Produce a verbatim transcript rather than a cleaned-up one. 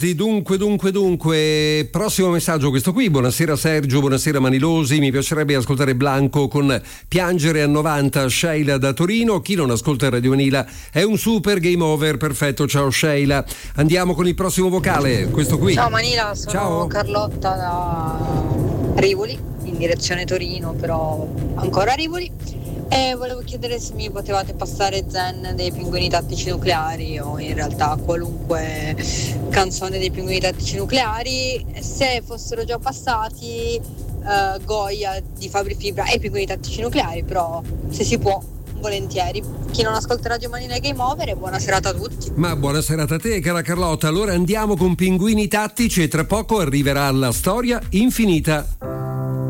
Dunque, dunque, dunque, prossimo messaggio questo qui. Buonasera Sergio, buonasera Manilosi, mi piacerebbe ascoltare Blanco con Piangere a novanta, Sheila da Torino. Chi non ascolta Radio Manila è un super game over, perfetto, ciao Sheila. Andiamo con il prossimo vocale, questo qui. Ciao Manila, sono ciao. Carlotta da Rivoli, in direzione Torino, però ancora a Rivoli. E volevo chiedere se mi potevate passare Zen dei Pinguini Tattici Nucleari, o in realtà qualunque canzone dei Pinguini Tattici Nucleari. Se fossero già passati uh, Goya di Fabri Fibra e Pinguini Tattici Nucleari, però se si può, volentieri. Chi non ascolta Radio Manila è game over, e buona serata a tutti. Ma buona serata a te, cara Carlotta. Allora andiamo con Pinguini Tattici e tra poco arriverà la storia infinita.